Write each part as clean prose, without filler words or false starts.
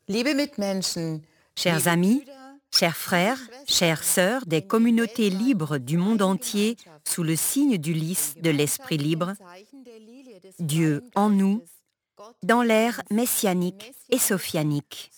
Liebe Mitmenschen, Chers amis, chers frères, chères sœurs des communautés libres du monde entier sous le signe du lys de l'Esprit libre, Dieu en nous, dans l'ère messianique et sophianique.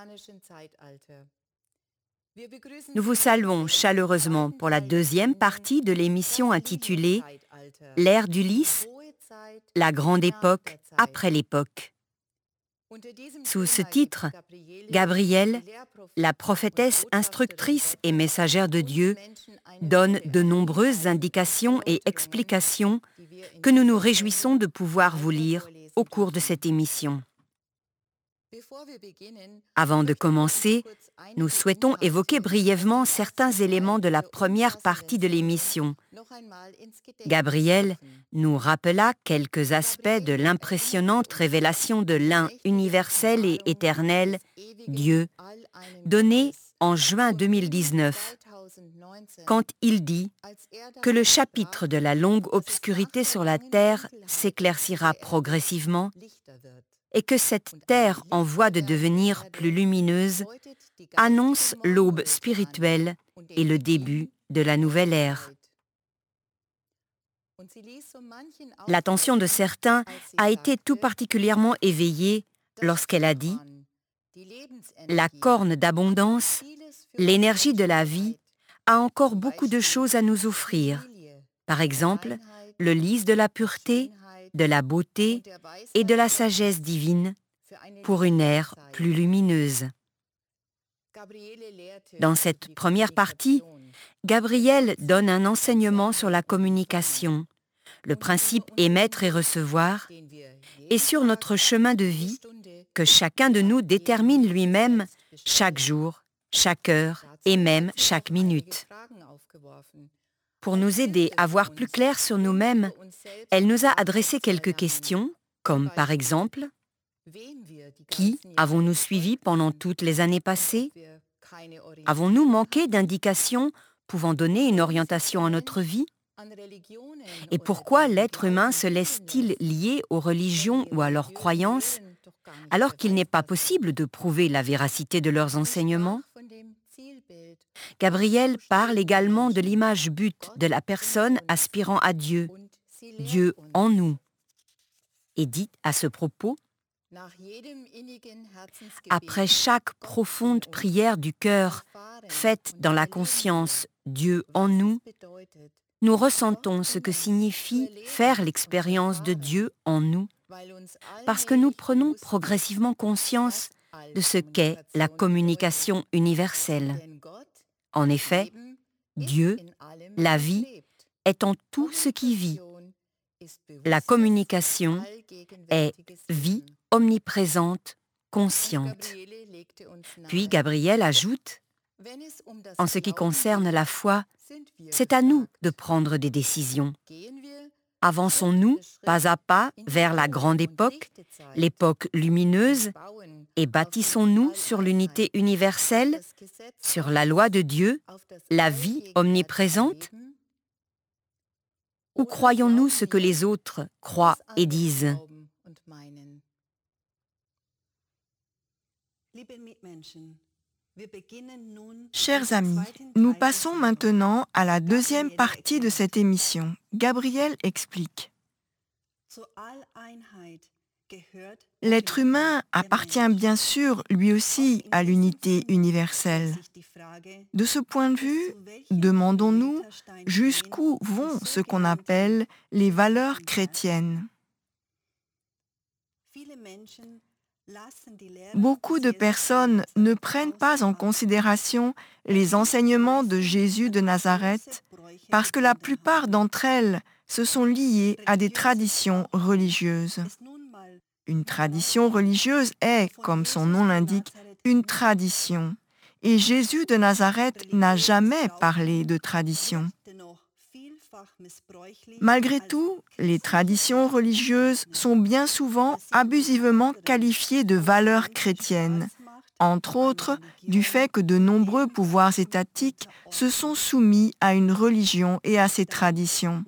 Nous vous saluons chaleureusement pour la deuxième partie de l'émission intitulée L'ère du lys, la grande époque après l'époque. Sous ce titre, Gabrielle, la prophétesse instructrice et messagère de Dieu, donne de nombreuses indications et explications que nous nous réjouissons de pouvoir vous lire au cours de cette émission. Avant de commencer, nous souhaitons évoquer brièvement certains éléments de la première partie de l'émission. Gabriel nous rappela quelques aspects de l'impressionnante révélation de l'un universel et éternel, Dieu, donnée en juin 2019, quand il dit que le chapitre de la longue obscurité sur la terre s'éclaircira progressivement et que cette terre en voie de devenir plus lumineuse annonce l'aube spirituelle et le début de la nouvelle ère. L'attention de certains a été tout particulièrement éveillée lorsqu'elle a dit « La corne d'abondance, l'énergie de la vie, a encore beaucoup de choses à nous offrir. Par exemple, le lys de la pureté, de la beauté et de la sagesse divine pour une ère plus lumineuse. » Dans cette première partie, Gabriel donne un enseignement sur la communication, le principe émettre et recevoir, et sur notre chemin de vie que chacun de nous détermine lui-même chaque jour, chaque heure et même chaque minute. Pour nous aider à voir plus clair sur nous-mêmes, elle nous a adressé quelques questions, comme par exemple « Qui avons-nous suivi pendant toutes les années passées ? Avons-nous manqué d'indications pouvant donner une orientation à notre vie ? Et pourquoi l'être humain se laisse-t-il lier aux religions ou à leurs croyances, alors qu'il n'est pas possible de prouver la véracité de leurs enseignements ? Gabriel parle également de l'image but de la personne aspirant à Dieu, Dieu en nous, et dit à ce propos: après chaque profonde prière du cœur faite dans la conscience Dieu en nous, nous ressentons ce que signifie faire l'expérience de Dieu en nous, parce que nous prenons progressivement conscience de ce qu'est la communication universelle. En effet, Dieu, la vie, est en tout ce qui vit. La communication est vie omniprésente, consciente. Puis Gabriel ajoute: en ce qui concerne la foi, c'est à nous de prendre des décisions. Avançons-nous pas à pas vers la grande époque, l'époque lumineuse, et bâtissons-nous sur l'unité universelle, sur la loi de Dieu, la vie omniprésente? Ou croyons-nous ce que les autres croient et disent? Chers amis, nous passons maintenant à la deuxième partie de cette émission. Gabriel explique. L'être humain appartient bien sûr lui aussi à l'unité universelle. De ce point de vue, demandons-nous jusqu'où vont ce qu'on appelle les valeurs chrétiennes. Beaucoup de personnes ne prennent pas en considération les enseignements de Jésus de Nazareth parce que la plupart d'entre elles se sont liées à des traditions religieuses. Une tradition religieuse est, comme son nom l'indique, une tradition. Et Jésus de Nazareth n'a jamais parlé de tradition. Malgré tout, les traditions religieuses sont bien souvent abusivement qualifiées de valeurs chrétiennes, entre autres du fait que de nombreux pouvoirs étatiques se sont soumis à une religion et à ses traditions.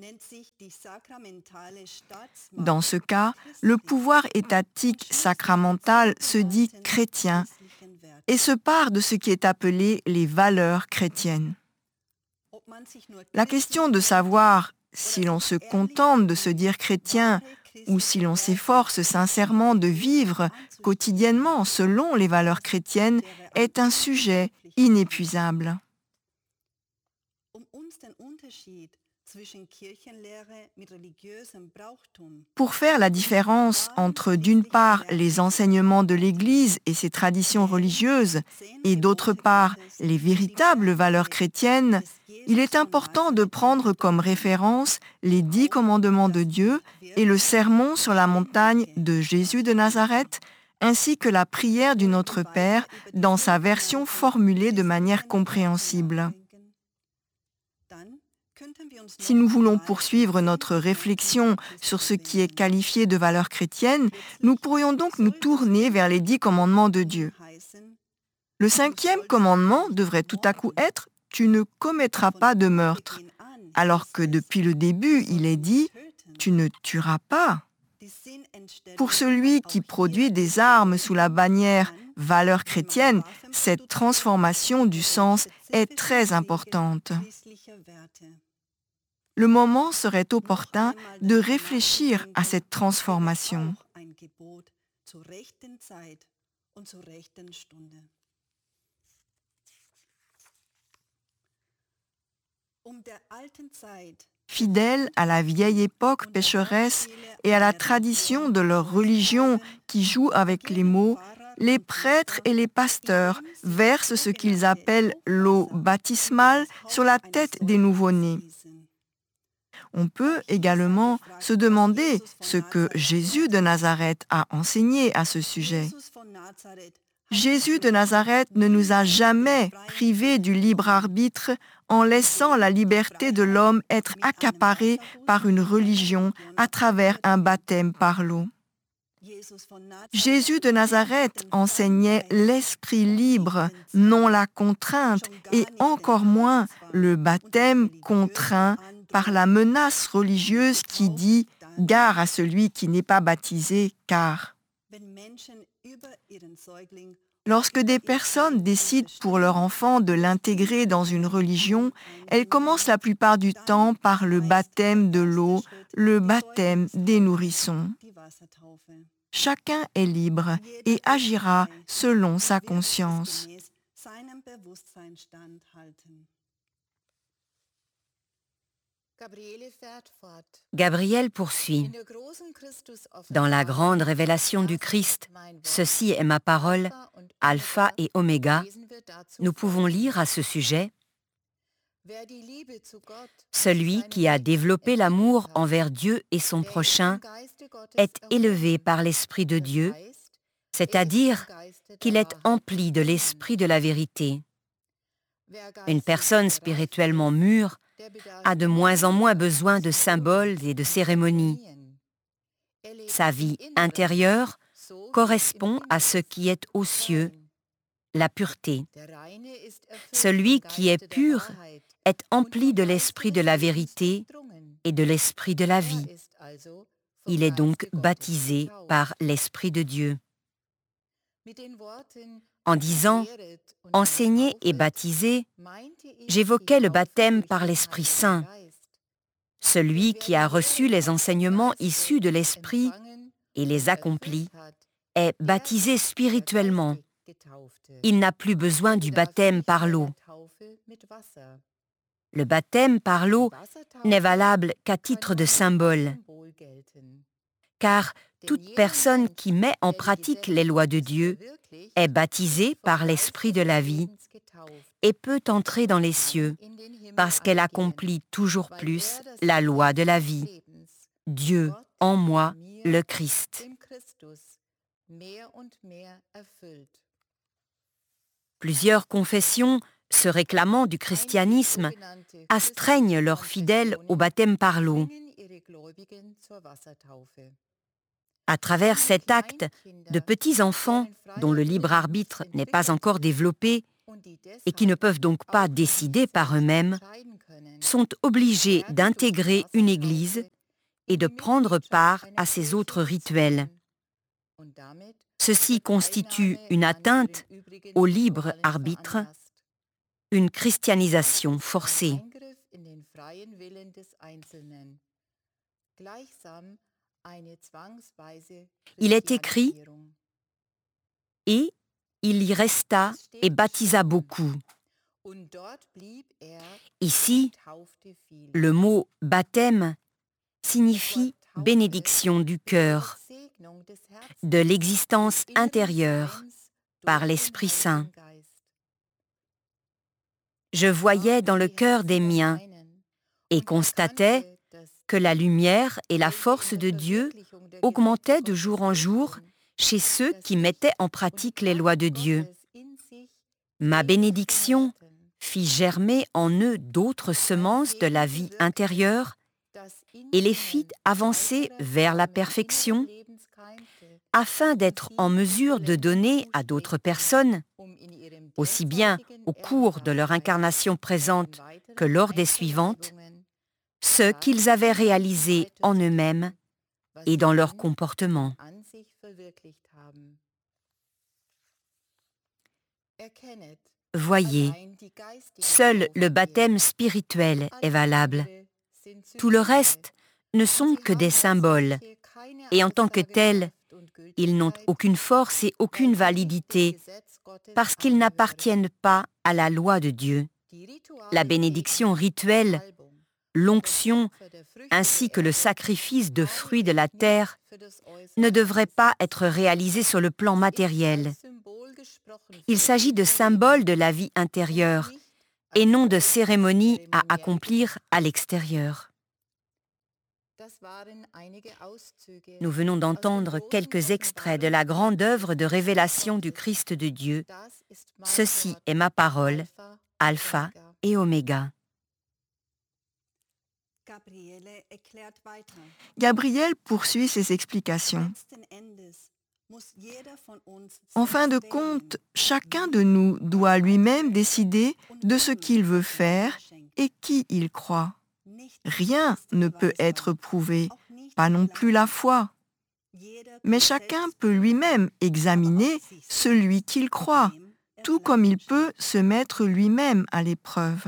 Dans ce cas, le pouvoir étatique sacramental se dit chrétien et se part de ce qui est appelé les valeurs chrétiennes. La question de savoir si l'on se contente de se dire chrétien ou si l'on s'efforce sincèrement de vivre quotidiennement selon les valeurs chrétiennes est un sujet inépuisable. Pour faire la différence entre d'une part les enseignements de l'Église et ses traditions religieuses et d'autre part les véritables valeurs chrétiennes, il est important de prendre comme référence les 10 commandements de Dieu et le sermon sur la montagne de Jésus de Nazareth, ainsi que la prière du Notre Père dans sa version formulée de manière compréhensible. Si nous voulons poursuivre notre réflexion sur ce qui est qualifié de valeurs chrétiennes, nous pourrions donc nous tourner vers les 10 commandements de Dieu. Le 5e commandement devrait tout à coup être « Tu ne commettras pas de meurtre », alors que depuis le début, il est dit « Tu ne tueras pas ». Pour celui qui produit des armes sous la bannière « valeurs chrétiennes », cette transformation du sens est très importante. Le moment serait opportun de réfléchir à cette transformation. Fidèles à la vieille époque pécheresse et à la tradition de leur religion qui joue avec les mots, les prêtres et les pasteurs versent ce qu'ils appellent l'eau baptismale sur la tête des nouveau-nés. On peut également se demander ce que Jésus de Nazareth a enseigné à ce sujet. Jésus de Nazareth ne nous a jamais privés du libre arbitre en laissant la liberté de l'homme être accaparée par une religion à travers un baptême par l'eau. Jésus de Nazareth enseignait l'esprit libre, non la contrainte, et encore moins le baptême contraint par la menace religieuse qui dit « Gare à celui qui n'est pas baptisé, car… » Lorsque des personnes décident pour leur enfant de l'intégrer dans une religion, elles commencent la plupart du temps par le baptême de l'eau, le baptême des nourrissons. Chacun est libre et agira selon sa conscience. Gabriel poursuit. Dans la grande révélation du Christ, ceci est ma parole, Alpha et Oméga, nous pouvons lire à ce sujet: celui qui a développé l'amour envers Dieu et son prochain est élevé par l'Esprit de Dieu, c'est-à-dire qu'il est empli de l'Esprit de la vérité. Une personne spirituellement mûre a de moins en moins besoin de symboles et de cérémonies. Sa vie intérieure correspond à ce qui est aux cieux, la pureté. Celui qui est pur est empli de l'esprit de la vérité et de l'esprit de la vie. Il est donc baptisé par l'Esprit de Dieu. En disant « enseigner et baptiser », j'évoquais le baptême par l'Esprit Saint. Celui qui a reçu les enseignements issus de l'Esprit et les accomplit est baptisé spirituellement. Il n'a plus besoin du baptême par l'eau. Le baptême par l'eau n'est valable qu'à titre de symbole, car toute personne qui met en pratique les lois de Dieu est baptisée par l'Esprit de la vie et peut entrer dans les cieux parce qu'elle accomplit toujours plus la loi de la vie. Dieu en moi, le Christ. Plusieurs confessions se réclamant du christianisme astreignent leurs fidèles au baptême par l'eau. À travers cet acte, de petits enfants, dont le libre arbitre n'est pas encore développé et qui ne peuvent donc pas décider par eux-mêmes, sont obligés d'intégrer une église et de prendre part à ses autres rituels. Ceci constitue une atteinte au libre arbitre, une christianisation forcée. Il est écrit « Et il y resta et baptisa beaucoup ». Ici, le mot « baptême » signifie bénédiction du cœur, de l'existence intérieure par l'Esprit Saint. Je voyais dans le cœur des miens et constatais que la lumière et la force de Dieu augmentaient de jour en jour chez ceux qui mettaient en pratique les lois de Dieu. Ma bénédiction fit germer en eux d'autres semences de la vie intérieure et les fit avancer vers la perfection afin d'être en mesure de donner à d'autres personnes, aussi bien au cours de leur incarnation présente que lors des suivantes, ce qu'ils avaient réalisé en eux-mêmes et dans leur comportement. Voyez, seul le baptême spirituel est valable. Tout le reste ne sont que des symboles, et en tant que tels, ils n'ont aucune force et aucune validité, parce qu'ils n'appartiennent pas à la loi de Dieu. La bénédiction rituelle, l'onction, ainsi que le sacrifice de fruits de la terre ne devraient pas être réalisés sur le plan matériel. Il s'agit de symboles de la vie intérieure et non de cérémonies à accomplir à l'extérieur. Nous venons d'entendre quelques extraits de la grande œuvre de révélation du Christ de Dieu. Ceci est ma parole, Alpha et Oméga. Gabriel poursuit ses explications. En fin de compte, chacun de nous doit lui-même décider de ce qu'il veut faire et qui il croit. Rien ne peut être prouvé, pas non plus la foi. Mais chacun peut lui-même examiner celui qu'il croit, tout comme il peut se mettre lui-même à l'épreuve.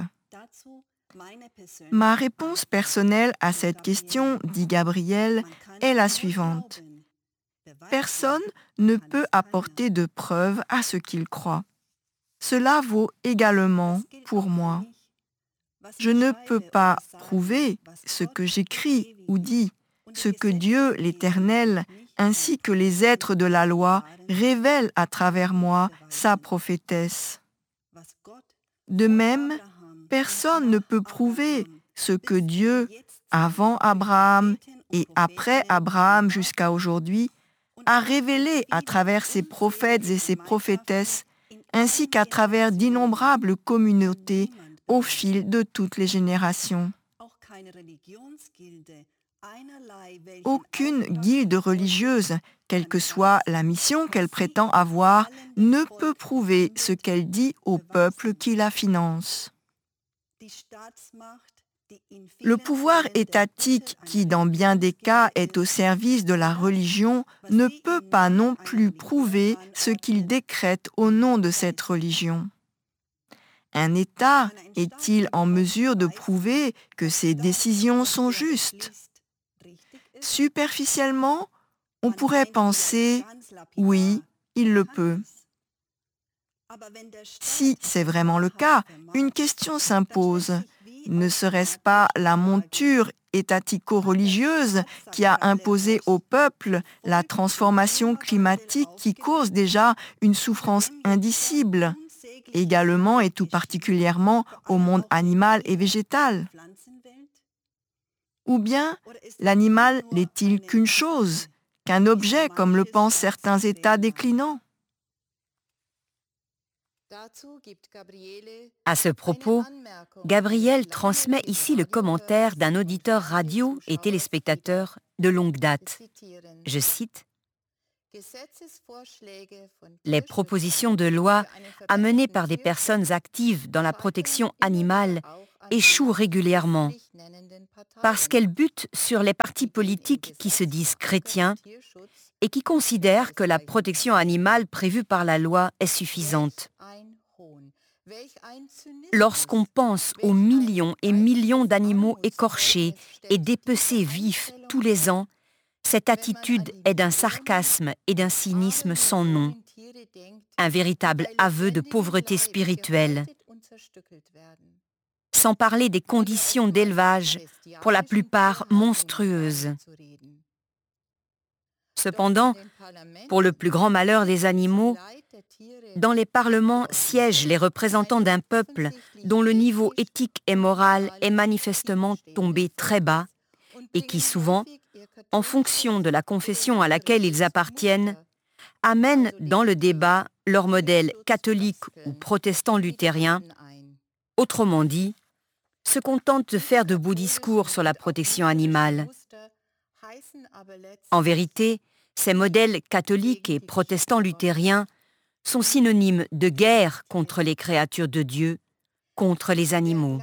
Ma réponse personnelle à cette question, dit Gabriel, est la suivante. Personne ne peut apporter de preuves à ce qu'il croit. Cela vaut également pour moi. Je ne peux pas prouver ce que j'écris ou dis, ce que Dieu, l'Éternel, ainsi que les êtres de la loi révèlent à travers moi, sa prophétesse. De même, personne ne peut prouver ce que Dieu, avant Abraham et après Abraham jusqu'à aujourd'hui, a révélé à travers ses prophètes et ses prophétesses, ainsi qu'à travers d'innombrables communautés au fil de toutes les générations. Aucune guilde religieuse, quelle que soit la mission qu'elle prétend avoir, ne peut prouver ce qu'elle dit au peuple qui la finance. Le pouvoir étatique qui, dans bien des cas, est au service de la religion, ne peut pas non plus prouver ce qu'il décrète au nom de cette religion. Un État est-il en mesure de prouver que ses décisions sont justes? Superficiellement, on pourrait penser « oui, il le peut ». Si c'est vraiment le cas, une question s'impose. Ne serait-ce pas la monture étatico-religieuse qui a imposé au peuple la transformation climatique qui cause déjà une souffrance indicible, également et tout particulièrement au monde animal et végétal? Ou bien, l'animal n'est-il qu'une chose, qu'un objet comme le pensent certains États déclinants? À ce propos, Gabriel transmet ici le commentaire d'un auditeur radio et téléspectateur de longue date. Je cite « Les propositions de loi amenées par des personnes actives dans la protection animale échouent régulièrement parce qu'elles butent sur les partis politiques qui se disent chrétiens et qui considèrent que la protection animale prévue par la loi est suffisante. Lorsqu'on pense aux millions et millions d'animaux écorchés et dépecés vifs tous les ans, cette attitude est d'un sarcasme et d'un cynisme sans nom, un véritable aveu de pauvreté spirituelle. Sans parler des conditions d'élevage, pour la plupart monstrueuses. Cependant, pour le plus grand malheur des animaux, dans les parlements siègent les représentants d'un peuple dont le niveau éthique et moral est manifestement tombé très bas et qui souvent, en fonction de la confession à laquelle ils appartiennent, amènent dans le débat leur modèle catholique ou protestant luthérien, autrement dit, se contentent de faire de beaux discours sur la protection animale. En vérité, ces modèles catholiques et protestants luthériens sont synonymes de guerre contre les créatures de Dieu, contre les animaux.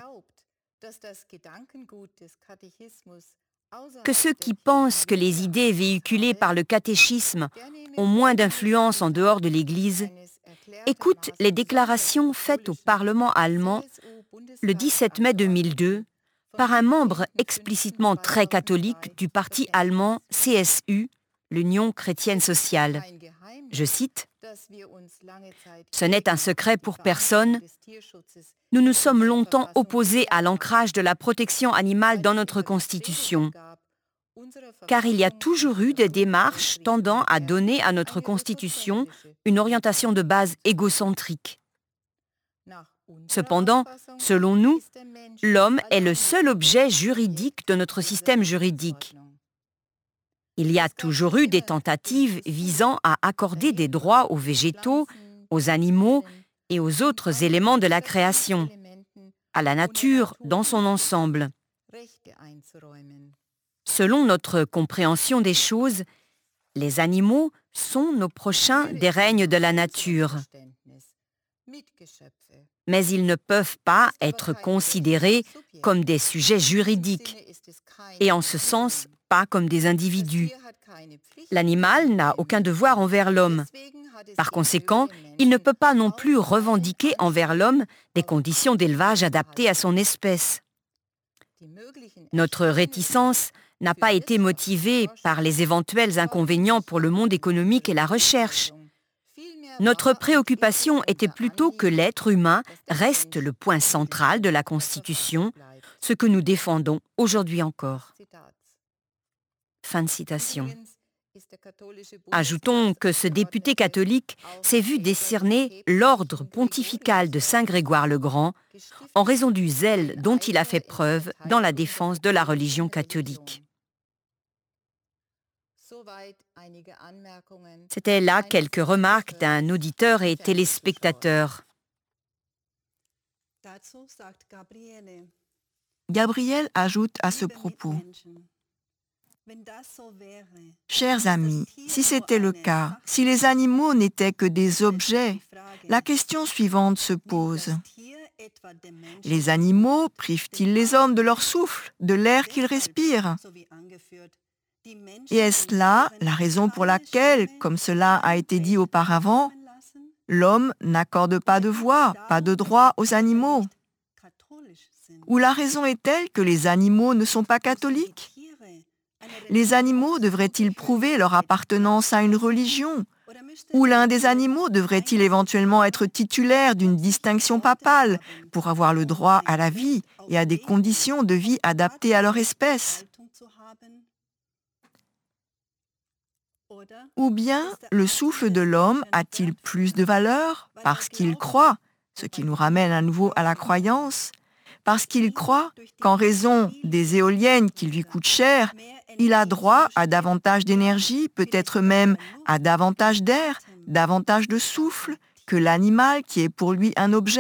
Que ceux qui pensent que les idées véhiculées par le catéchisme ont moins d'influence en dehors de l'Église écoutent les déclarations faites au Parlement allemand le 17 mai 2002 par un membre explicitement très catholique du parti allemand CSU, l'Union chrétienne sociale. Je cite, « Ce n'est un secret pour personne. Nous nous sommes longtemps opposés à l'ancrage de la protection animale dans notre Constitution, car il y a toujours eu des démarches tendant à donner à notre Constitution une orientation de base égocentrique. Cependant, selon nous, l'homme est le seul objet juridique de notre système juridique. Il y a toujours eu des tentatives visant à accorder des droits aux végétaux, aux animaux et aux autres éléments de la création, à la nature dans son ensemble. Selon notre compréhension des choses, les animaux sont nos prochains des règnes de la nature. Mais ils ne peuvent pas être considérés comme des sujets juridiques, et en ce sens, pas comme des individus. L'animal n'a aucun devoir envers l'homme. Par conséquent, il ne peut pas non plus revendiquer envers l'homme des conditions d'élevage adaptées à son espèce. Notre réticence n'a pas été motivée par les éventuels inconvénients pour le monde économique et la recherche. Notre préoccupation était plutôt que l'être humain reste le point central de la Constitution, ce que nous défendons aujourd'hui encore. » Fin de citation. Ajoutons que ce député catholique s'est vu décerner l'ordre pontifical de Saint Grégoire le Grand en raison du zèle dont il a fait preuve dans la défense de la religion catholique. C'était là quelques remarques d'un auditeur et téléspectateur. Gabriel ajoute à ce propos: « Chers amis, si c'était le cas, si les animaux n'étaient que des objets, la question suivante se pose. Les animaux privent-ils les hommes de leur souffle, de l'air qu'ils respirent ? Et est-ce là la raison pour laquelle, comme cela a été dit auparavant, l'homme n'accorde pas de voix, pas de droit aux animaux ? Ou la raison est telle que les animaux ne sont pas catholiques ? Les animaux devraient-ils prouver leur appartenance à une religion ? Ou l'un des animaux devrait-il éventuellement être titulaire d'une distinction papale pour avoir le droit à la vie et à des conditions de vie adaptées à leur espèce ? Ou bien le souffle de l'homme a-t-il plus de valeur parce qu'il croit, ce qui nous ramène à nouveau à la croyance, parce qu'il croit qu'en raison des éoliennes qui lui coûtent cher, il a droit à davantage d'énergie, peut-être même à davantage d'air, davantage de souffle que l'animal qui est pour lui un objet ?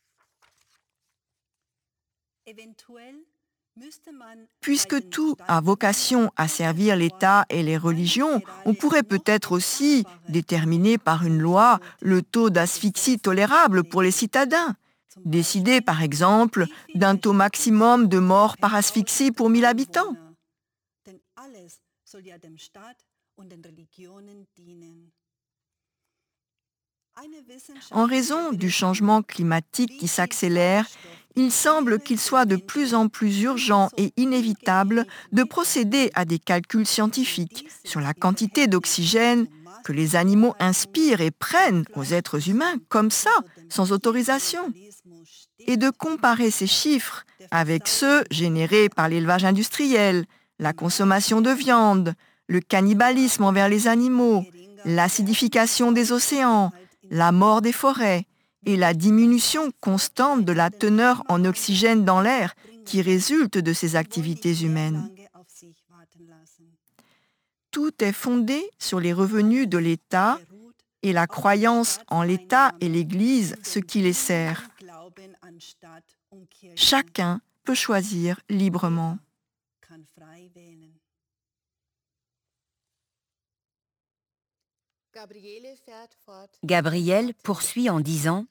Puisque tout a vocation à servir l'État et les religions, on pourrait peut-être aussi déterminer par une loi le taux d'asphyxie tolérable pour les citadins. Décider par exemple d'un taux maximum de morts par asphyxie pour 1000 habitants. En raison du changement climatique qui s'accélère, il semble qu'il soit de plus en plus urgent et inévitable de procéder à des calculs scientifiques sur la quantité d'oxygène que les animaux inspirent et prennent aux êtres humains comme ça, sans autorisation, et de comparer ces chiffres avec ceux générés par l'élevage industriel, la consommation de viande, le cannibalisme envers les animaux, l'acidification des océans, la mort des forêts et la diminution constante de la teneur en oxygène dans l'air qui résulte de ces activités humaines. Tout est fondé sur les revenus de l'État et la croyance en l'État et l'Église, ce qui les sert. Chacun peut choisir librement. Gabriel poursuit en disant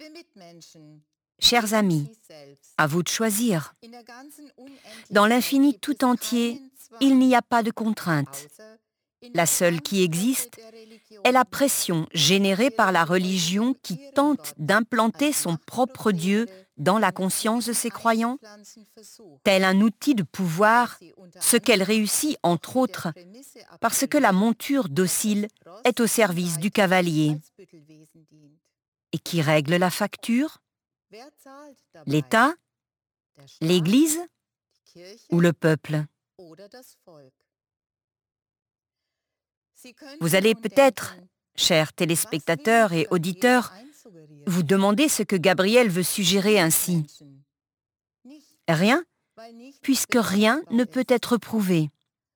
« Chers amis, à vous de choisir. Dans l'infini tout entier, il n'y a pas de contrainte. La seule qui existe est la pression générée par la religion qui tente d'implanter son propre Dieu dans la conscience de ses croyants, tel un outil de pouvoir, ce qu'elle réussit entre autres parce que la monture docile est au service du cavalier. Et qui règle la facture? L'État, l'Église ou le peuple? Vous allez peut-être, chers téléspectateurs et auditeurs, vous demander ce que Gabriel veut suggérer ainsi. Rien, puisque rien ne peut être prouvé.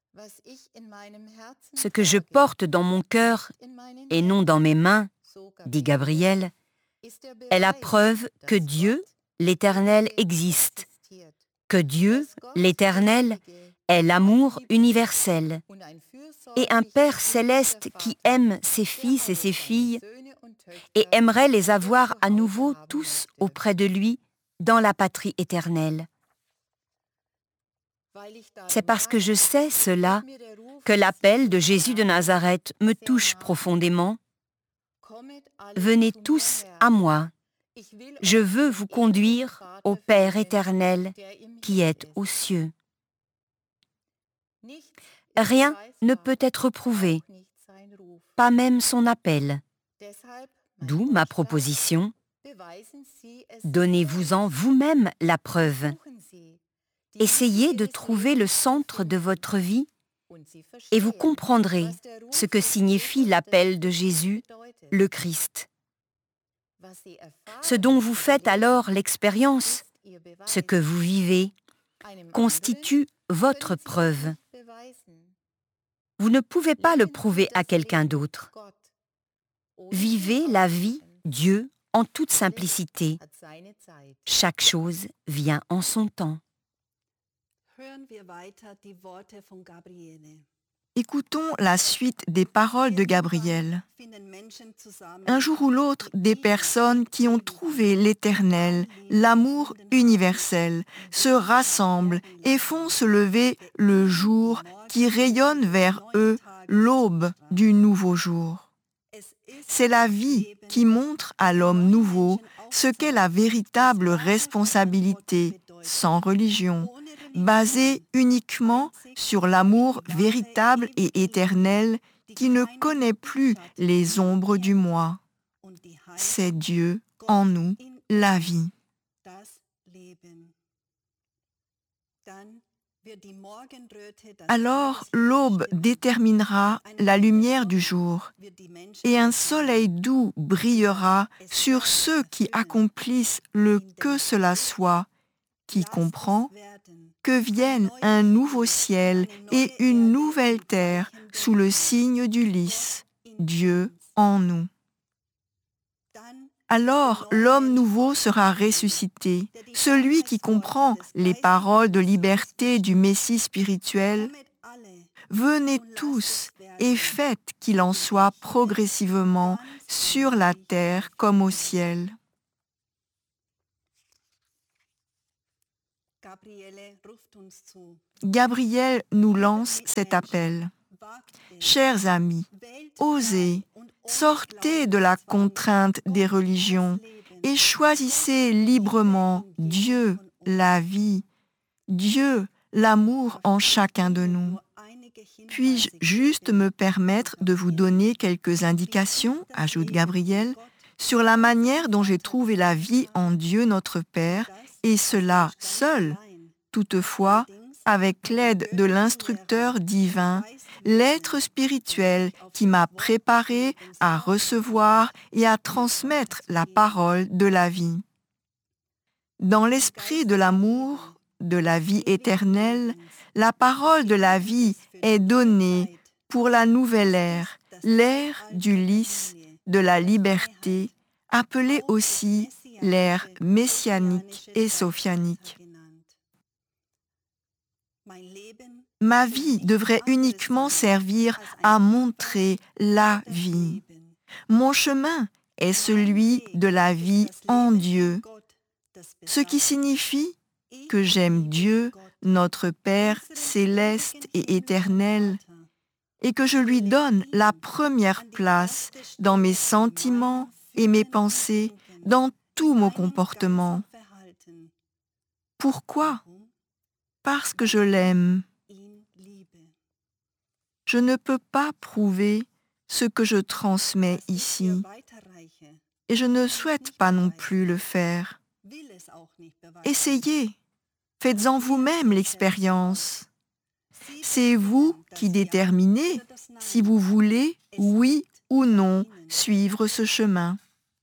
Ce que je porte dans mon cœur et non dans mes mains, dit Gabriel, est la preuve que Dieu, l'Éternel, existe, que Dieu, l'Éternel, est l'amour universel et un Père céleste qui aime ses fils et ses filles et aimerait les avoir à nouveau tous auprès de lui dans la patrie éternelle. C'est parce que je sais cela que l'appel de Jésus de Nazareth me touche profondément. Venez tous à moi. Je veux vous conduire au Père éternel qui est aux cieux. Rien ne peut être prouvé, pas même son appel. D'où ma proposition. Donnez-vous-en vous-même la preuve. Essayez de trouver le centre de votre vie et vous comprendrez ce que signifie l'appel de Jésus, le Christ. Ce dont vous faites alors l'expérience, ce que vous vivez, constitue votre preuve. Vous ne pouvez pas le prouver à quelqu'un d'autre. Vivez la vie Dieu en toute simplicité. Chaque chose vient en son temps. Écoutons la suite des paroles de Gabriel. Un jour ou l'autre, des personnes qui ont trouvé l'Éternel, l'amour universel, se rassemblent et font se lever le jour qui rayonne vers eux l'aube du nouveau jour. C'est la vie qui montre à l'homme nouveau ce qu'est la véritable responsabilité, sans religion, basée uniquement sur l'amour véritable et éternel qui ne connaît plus les ombres du moi. C'est Dieu en nous, la vie. Alors l'aube déterminera la lumière du jour et un soleil doux brillera sur ceux qui accomplissent le que cela soit, qui comprend que vienne un nouveau ciel et une nouvelle terre sous le signe du lys, Dieu en nous. Alors l'homme nouveau sera ressuscité, celui qui comprend les paroles de liberté du Messie spirituel. Venez tous et faites qu'il en soit progressivement sur la terre comme au ciel. Gabriel nous lance cet appel. Chers amis, osez, sortez de la contrainte des religions et choisissez librement Dieu, la vie, Dieu, l'amour en chacun de nous. Puis-je juste me permettre de vous donner quelques indications, ajoute Gabriel, sur la manière dont j'ai trouvé la vie en Dieu notre Père, et cela seul, toutefois, avec l'aide de l'instructeur divin, l'être spirituel qui m'a préparé à recevoir et à transmettre la parole de la vie. Dans l'esprit de l'amour, de la vie éternelle, la parole de la vie est donnée pour la nouvelle ère, l'ère du lys, de la liberté, appelée aussi l'ère messianique et sophianique. Ma vie devrait uniquement servir à montrer la vie. Mon chemin est celui de la vie en Dieu, ce qui signifie que j'aime Dieu, notre Père céleste et éternel, et que je lui donne la première place dans mes sentiments et mes pensées, dans tout mon comportement. Pourquoi ? Parce que je l'aime. Je ne peux pas prouver ce que je transmets ici, et je ne souhaite pas non plus le faire. Essayez, faites-en vous-même l'expérience. C'est vous qui déterminez si vous voulez, oui ou non, suivre ce chemin.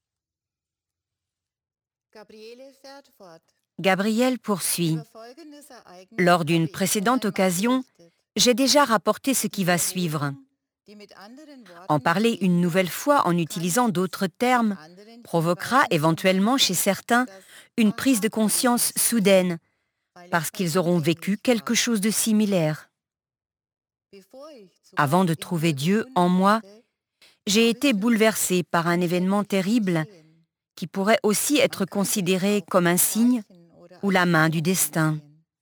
Gabriel poursuit. Lors d'une précédente occasion, j'ai déjà rapporté ce qui va suivre. En parler une nouvelle fois en utilisant d'autres termes provoquera éventuellement chez certains une prise de conscience soudaine, parce qu'ils auront vécu quelque chose de similaire. Avant de trouver Dieu en moi, j'ai été bouleversée par un événement terrible qui pourrait aussi être considéré comme un signe ou la main du destin.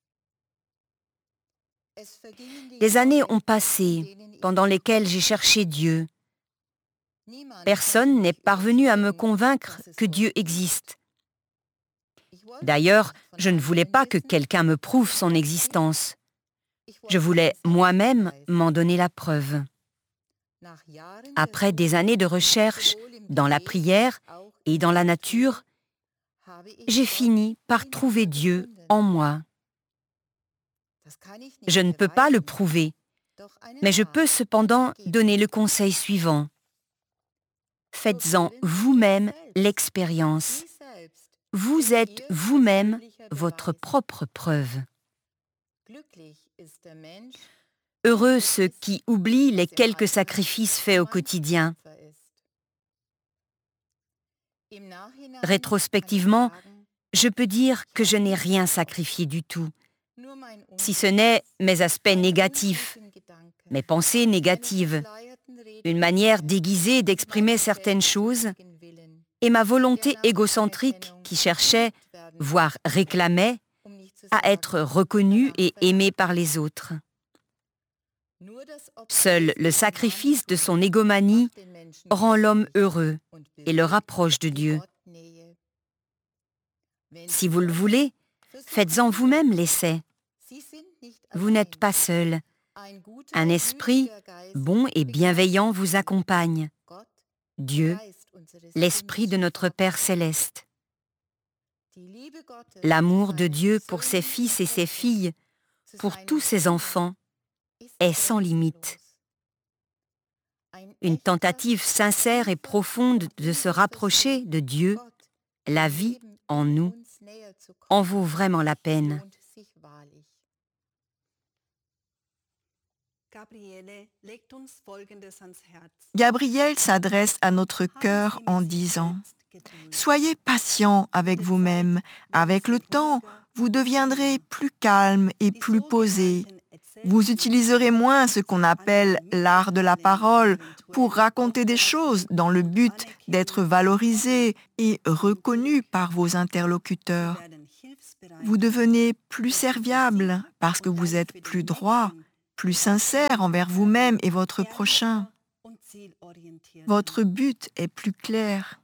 Des années ont passé pendant lesquelles j'ai cherché Dieu. Personne n'est parvenu à me convaincre que Dieu existe. D'ailleurs, je ne voulais pas que quelqu'un me prouve son existence. Je voulais moi-même m'en donner la preuve. Après des années de recherche dans la prière et dans la nature, j'ai fini par trouver Dieu en moi. Je ne peux pas le prouver, mais je peux cependant donner le conseil suivant. Faites-en vous-même l'expérience. Vous êtes vous-même votre propre preuve. Heureux ceux qui oublient les quelques sacrifices faits au quotidien. Rétrospectivement, je peux dire que je n'ai rien sacrifié du tout, si ce n'est mes aspects négatifs, mes pensées négatives, une manière déguisée d'exprimer certaines choses et ma volonté égocentrique qui cherchait, voire réclamait, à être reconnue et aimée par les autres. Seul le sacrifice de son égomanie rend l'homme heureux et le rapproche de Dieu. Si vous le voulez, faites-en vous-même l'essai. Vous n'êtes pas seul. Un esprit bon et bienveillant vous accompagne. Dieu, l'Esprit de notre Père céleste. L'amour de Dieu pour ses fils et ses filles, pour tous ses enfants, est sans limite. Une tentative sincère et profonde de se rapprocher de Dieu, la vie en nous, en vaut vraiment la peine. Gabriel s'adresse à notre cœur en disant « Soyez patient avec vous-même. Avec le temps, vous deviendrez plus calme et plus posé. Vous utiliserez moins ce qu'on appelle l'art de la parole pour raconter des choses dans le but d'être valorisé et reconnu par vos interlocuteurs. Vous devenez plus serviable parce que vous êtes plus droit, plus sincère envers vous-même et votre prochain. Votre but est plus clair.